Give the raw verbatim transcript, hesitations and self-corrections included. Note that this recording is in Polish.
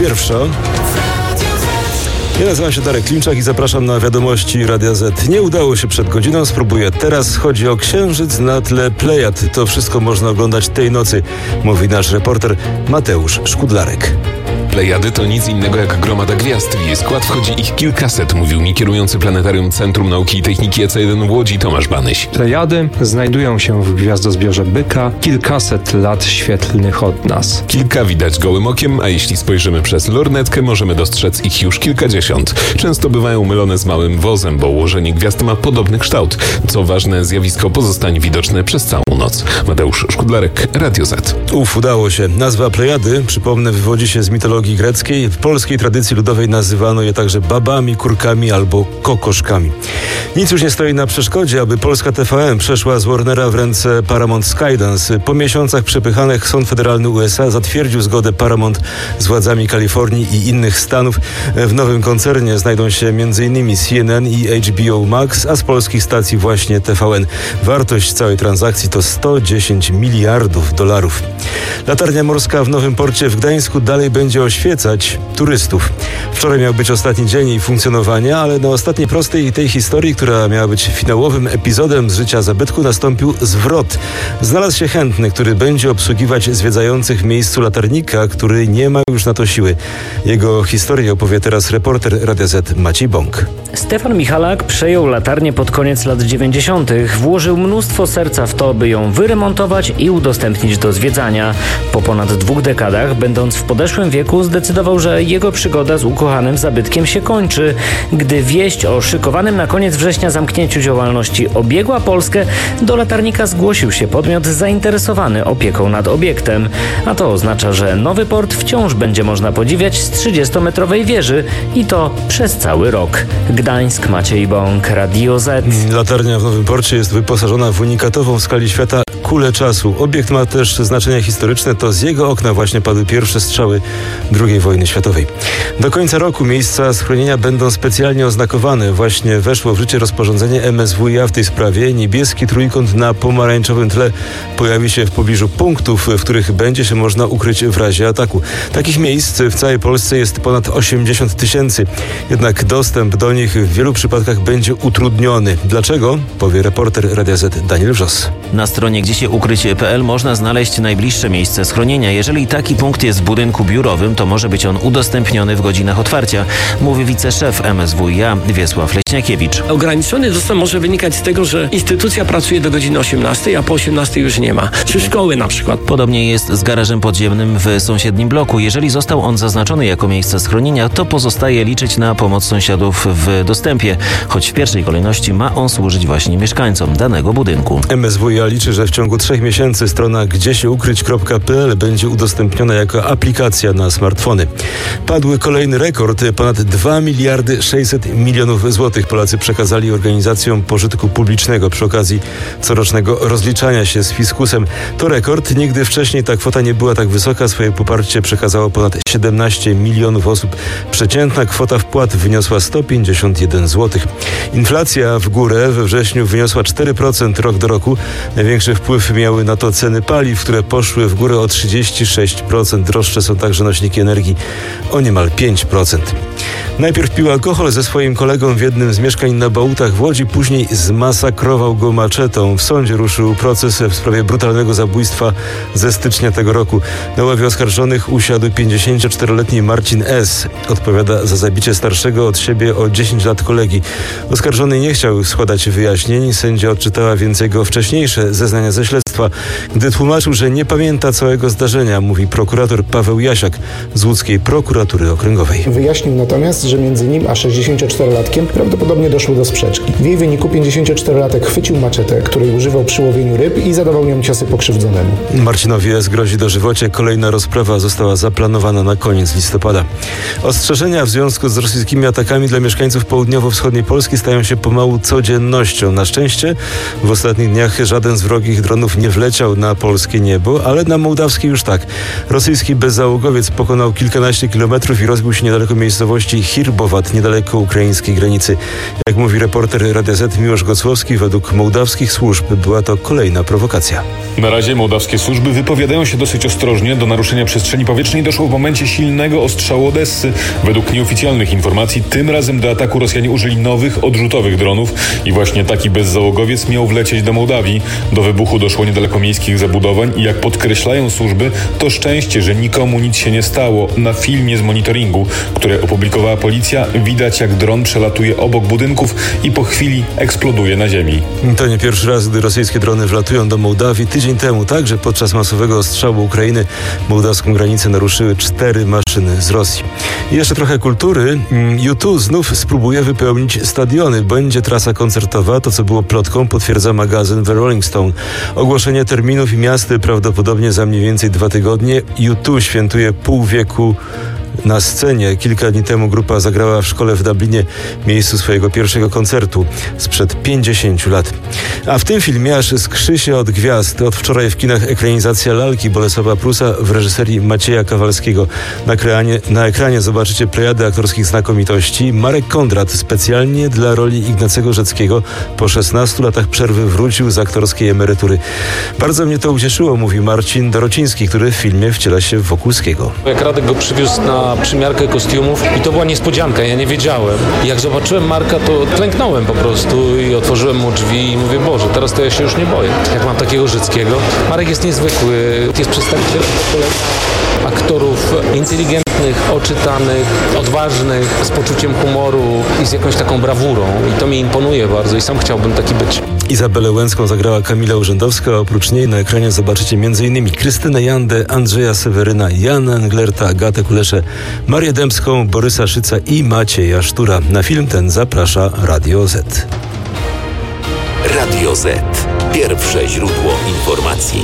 pierwsza. Ja nazywam się Darek Klimczak i zapraszam na wiadomości Radia Z. Nie udało się przed godziną, spróbuję teraz. Chodzi o księżyc na tle Plejad. To wszystko można oglądać tej nocy, mówi nasz reporter Mateusz Szkudlarek. Plejady to nic innego jak gromada gwiazd. W jej skład wchodzi ich kilkaset, mówił mi kierujący Planetarium Centrum Nauki i Techniki E C jeden w Łodzi Tomasz Banyś. Plejady znajdują się w gwiazdozbiorze Byka kilkaset lat świetlnych od nas. Kilka widać gołym okiem, a jeśli spojrzymy przez lornetkę, możemy dostrzec ich już kilkadziesiąt. Często bywają mylone z małym wozem, bo ułożenie gwiazd ma podobny kształt. Co ważne, zjawisko pozostanie widoczne przez całą noc. Mateusz Szkudlarek, Radio Z. Uf, udało się. Nazwa Plejady, przypomnę, wywodzi się z mitologii greckiej. W polskiej tradycji ludowej nazywano je także babami, kurkami albo kokoszkami. Nic już nie stoi na przeszkodzie, aby polska T V N przeszła z Warnera w ręce Paramount Skydance. Po miesiącach przepychanek Sąd Federalny U S A zatwierdził zgodę Paramount z władzami Kalifornii i innych stanów. W nowym koncernie znajdą się m.in. C N N i H B O Max, a z polskich stacji właśnie T V N. Wartość całej transakcji to sto dziesięć miliardów dolarów. Latarnia morska w Nowym Porcie w Gdańsku dalej będzie oświecać turystów. Wczoraj miał być ostatni dzień jej funkcjonowania, ale na ostatniej prostej tej historii, która miała być finałowym epizodem z życia zabytku, nastąpił zwrot. Znalazł się chętny, który będzie obsługiwać zwiedzających w miejscu latarnika, który nie ma już na to siły. Jego historię opowie teraz reporter Radia Z Maciej Bąk. Stefan Michalak przejął latarnię pod koniec lat dziewięćdziesiątych. Włożył mnóstwo serca w to, by ją wyremontować i udostępnić do zwiedzania. Po ponad dwóch dekadach, będąc w podeszłym wieku, zdecydował, że jego przygoda z ukochanym zabytkiem się kończy. Gdy wieść o szykowanym na koniec września zamknięciu działalności obiegła Polskę, do latarnika zgłosił się podmiot zainteresowany opieką nad obiektem. A to oznacza, że Nowy Port wciąż będzie można podziwiać z trzydziestometrowej wieży i to przez cały rok. Gdańsk, Maciej Bąk, Radio Z. Latarnia w Nowym Porcie jest wyposażona w unikatową w skali świata kulę czasu. Obiekt ma też znaczenie historyczne. To z jego okna właśnie padły pierwsze strzały drugiej wojny światowej. Do końca roku miejsca schronienia będą specjalnie oznakowane. Właśnie weszło w życie rozporządzenie M S W i A w tej sprawie. Niebieski trójkąt na pomarańczowym tle pojawi się w pobliżu punktów, w których będzie się można ukryć w razie ataku. Takich miejsc w całej Polsce jest ponad osiemdziesiąt tysięcy. Jednak dostęp do nich w wielu przypadkach będzie utrudniony. Dlaczego? Powie reporter Radia Z Daniel Wrzos. Na stronie gdzie się ukryć kropka p l można znaleźć najbliższe miejsce schronienia. Jeżeli taki punkt jest w budynku biurowym, to może być on udostępniony w godzinach otwarcia, mówi wiceszef M S W i A Wiesław Leśniakiewicz. Ograniczony dostęp może wynikać z tego, że instytucja pracuje do godziny osiemnastej, a po osiemnastej już nie ma. Czy szkoły na przykład. Podobnie jest z garażem podziemnym w sąsiednim bloku. Jeżeli został on zaznaczony jako miejsce schronienia, to pozostaje liczyć na pomoc sąsiadów w dostępie, choć w pierwszej kolejności ma on służyć właśnie mieszkańcom danego budynku. M S W i A liczy, że w ciągu trzech miesięcy strona gdzie się ukryć kropka p l będzie udostępniona jako aplikacja na smartfony. Padły kolejny rekord. Ponad dwa miliardy sześćset milionów złotych Polacy przekazali organizacjom pożytku publicznego przy okazji corocznego rozliczania się z fiskusem. To rekord. Nigdy wcześniej ta kwota nie była tak wysoka. Swoje poparcie przekazało ponad siedemnaście milionów osób. Przeciętna kwota wpłat wyniosła sto pięćdziesiąt jeden złotych. Inflacja w górę we wrześniu wyniosła cztery procent rok do roku. Największy wpływ miały na to ceny paliw, które poszły w górę o trzydzieści sześć procent. Droższe są także nośniki energii o niemal pięć procent. Najpierw pił alkohol ze swoim kolegą w jednym z mieszkań na Bałutach w Łodzi, później zmasakrował go maczetą. W sądzie ruszył proces w sprawie brutalnego zabójstwa ze stycznia tego roku. Na ławie oskarżonych usiadł pięćdziesięcioczteroletni Marcin S. Odpowiada za zabicie starszego od siebie o dziesięć lat kolegi. Oskarżony nie chciał składać wyjaśnień. Sędzia odczytała więc jego wcześniejsze zeznania ze śledztwa, gdy tłumaczył, że nie pamięta całego zdarzenia, mówi prokurator Paweł Jasiak z łódzkiej prokuratury okręgowej. Wyjaśnił natomiast, że między nim a sześćdziesięcioczterolatkiem prawdopodobnie doszło do sprzeczki. W jej wyniku pięćdziesięcioczterolatek chwycił maczetę, której używał przy łowieniu ryb i zadawał nią ciosy pokrzywdzonemu. Marcinowi S. grozi dożywocie. Kolejna rozprawa została zaplanowana na koniec listopada. Ostrzeżenia w związku z rosyjskimi atakami dla mieszkańców południowo-wschodniej Polski stają się pomału codziennością. Na szczęście w ostatnich dniach żaden z wrogich dronów Amerykanów nie wleciał na polskie niebo, ale na mołdawskie już tak. Rosyjski bezzałogowiec pokonał kilkanaście kilometrów i rozbił się niedaleko miejscowości Hirbowat, niedaleko ukraińskiej granicy. Jak mówi reporter Radia Z Miłosz Gocłowski, według mołdawskich służb była to kolejna prowokacja. Na razie mołdawskie służby wypowiadają się dosyć ostrożnie. Do naruszenia przestrzeni powietrznej doszło w momencie silnego ostrzału Odessy. Według nieoficjalnych informacji tym razem do ataku Rosjanie użyli nowych, odrzutowych dronów i właśnie taki bezzałogowiec miał wlecieć do Mołdawii. Do wybuchu doszło niedaleko miejskich zabudowań i jak podkreślają służby, to szczęście, że nikomu nic się nie stało. Na filmie z monitoringu, które opublikowała policja, widać jak dron przelatuje obok budynków i po chwili eksploduje na ziemi. To nie pierwszy raz, gdy rosyjskie drony wlatują do Mołdawii. Tydzień temu także podczas masowego ostrzału Ukrainy mołdawską granicę naruszyły cztery maszyny z Rosji. I jeszcze trochę kultury. U dwa znów spróbuje wypełnić stadiony. Będzie trasa koncertowa. To, co było plotką, potwierdza magazyn The Rolling Stone. Ogłoszenie terminów i miasty prawdopodobnie za mniej więcej dwa tygodnie. U dwa świętuje pół wieku na scenie. Kilka dni temu grupa zagrała w szkole w Dublinie, miejscu swojego pierwszego koncertu sprzed pięćdziesięciu lat. A w tym filmie aż skrzy się od gwiazd. Od wczoraj w kinach ekranizacja Lalki Bolesława Prusa w reżyserii Macieja Kawalskiego. Na ekranie, na ekranie zobaczycie plejadę aktorskich znakomitości. Marek Kondrat specjalnie dla roli Ignacego Rzeckiego po szesnastu latach przerwy wrócił z aktorskiej emerytury. Bardzo mnie to ucieszyło, mówi Marcin Dorociński, który w filmie wciela się w Wokulskiego. Jak Radek go przywiózł na przymiarkę kostiumów i to była niespodzianka, ja nie wiedziałem. Jak zobaczyłem Marka, to klęknąłem po prostu i otworzyłem mu drzwi i mówię, Boże, teraz to ja się już nie boję. Jak mam takiego Rzeckiego. Marek jest niezwykły, jest przedstawicielem pokolenia aktorów inteligentnych, oczytanych, odważnych, z poczuciem humoru i z jakąś taką brawurą. I to mi imponuje bardzo i sam chciałbym taki być. Izabelę Łęcką zagrała Kamila Urzędowska, a oprócz niej na ekranie zobaczycie m.in. Krystynę Jandę, Andrzeja Seweryna, Jana Englerta, Agatę Kuleszę, Marię Dębską, Borysa Szyca i Macieja Sztura. Na film ten zaprasza Radio Z. Radio Z. Pierwsze źródło informacji.